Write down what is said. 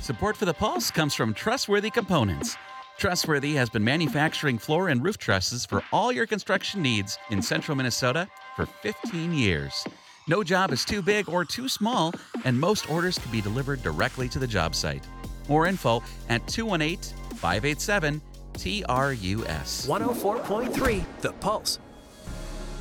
Support for the Pulse comes from Trustworthy Components. Trustworthy has been manufacturing floor and roof trusses for all your construction needs in central Minnesota for 15 years. No job is too big or too small, and most orders can be delivered directly to the job site. More info at 218-587-TRUS. 104.3 The Pulse.